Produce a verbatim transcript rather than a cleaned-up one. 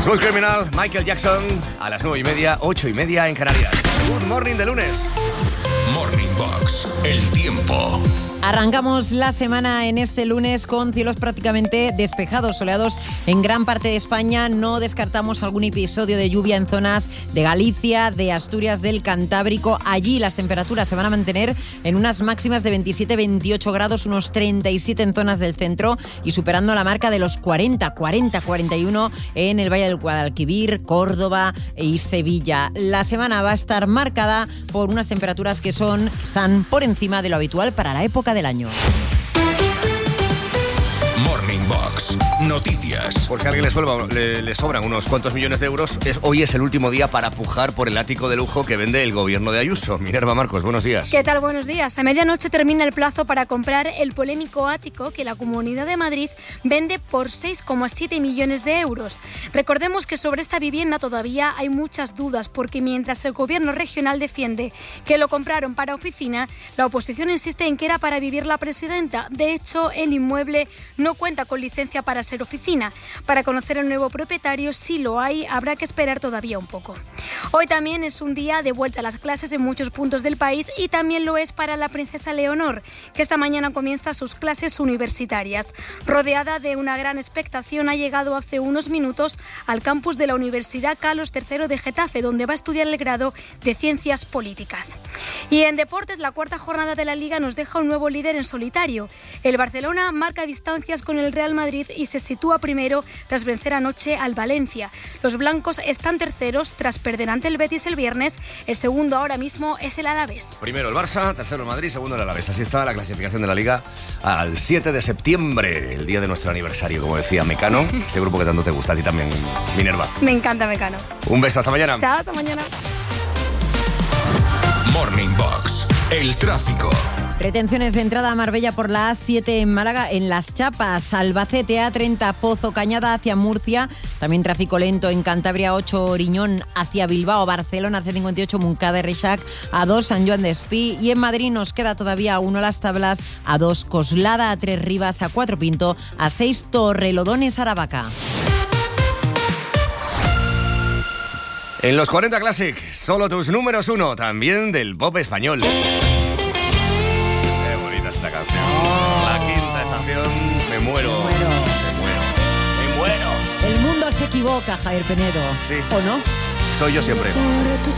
Smooth Criminal, Michael Jackson, a las nueve y media, ocho y media en Canarias. Good morning de lunes. Morning Box, el tiempo. Arrancamos la semana en este lunes con cielos prácticamente despejados, soleados en gran parte de España. No descartamos algún episodio de lluvia en zonas de Galicia, de Asturias, del Cantábrico. Allí las temperaturas se van a mantener en unas máximas de veintisiete a veintiocho grados, unos treinta y siete en zonas del centro y superando la marca de los cuarenta, cuarenta, cuarenta y uno en el Valle del Guadalquivir, Córdoba y Sevilla. La semana va a estar marcada por unas temperaturas que son, están por encima de lo habitual para la época del año. Morning Box, noticias. Por si a alguien le, suelva, le, le sobran unos cuantos millones de euros, es, hoy es el último día para pujar por el ático de lujo que vende el gobierno de Ayuso. Minerva Marcos, buenos días. ¿Qué tal? Buenos días. A medianoche termina el plazo para comprar el polémico ático que la Comunidad de Madrid vende por seis coma siete millones de euros. Recordemos que sobre esta vivienda todavía hay muchas dudas, porque mientras el gobierno regional defiende que lo compraron para oficina, la oposición insiste en que era para vivir la presidenta. De hecho, el inmueble no cuenta con licencia para ser oficina. Para conocer al nuevo propietario, si lo hay, habrá que esperar todavía un poco. Hoy también es un día de vuelta a las clases en muchos puntos del país y también lo es para la princesa Leonor, que esta mañana comienza sus clases universitarias. Rodeada de una gran expectación, ha llegado hace unos minutos al campus de la Universidad Carlos tercero de Getafe, donde va a estudiar el grado de Ciencias Políticas. Y en deportes, la cuarta jornada de la Liga nos deja un nuevo líder en solitario. El Barcelona marca distancias con el Real Madrid y se sitúa primero tras vencer anoche al Valencia. Los blancos están terceros tras perder ante el Betis el viernes. El segundo ahora mismo es el Alavés. Primero el Barça, tercero el Madrid, segundo el Alavés. Así está la clasificación de la Liga al siete de septiembre, el día de nuestro aniversario, como decía Mecano, ese grupo que tanto te gusta a ti también, Minerva. Me encanta Mecano. Un beso, hasta mañana. Chao, hasta mañana. Morning Box, el tráfico. Retenciones de entrada a Marbella por la A siete en Málaga, en Las Chapas, Albacete A treinta, Pozo Cañada hacia Murcia, también tráfico lento en Cantabria ocho, Oriñón hacia Bilbao, Barcelona C cincuenta y ocho, Montcada y Reixac, A dos, San Joan de Espí, y en Madrid nos queda todavía a uno Las Tablas, A dos, Coslada, A tres, Rivas, A cuatro, Pinto, A seis, Torrelodones, Aravaca. En los cuarenta Classic, solo tus números uno, también del pop español. Esta canción, oh. La quinta estación, me muero, me muero, me muero, me muero. El mundo se equivoca, Javier Penedo. Sí. ¿O no? Soy yo siempre.